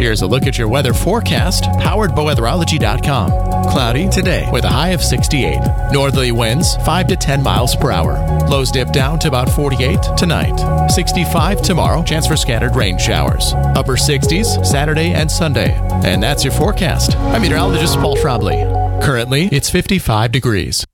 Here's a look at your weather forecast, powered by weatherology.com. Cloudy today with a high of 68. Northerly winds 5 to 10 miles per hour. Lows dip down to about 48 tonight. 65 tomorrow, chance for scattered rain showers. Upper 60s Saturday and Sunday. And that's your forecast. I'm meteorologist Paul Schrabley. Currently, it's 55 degrees.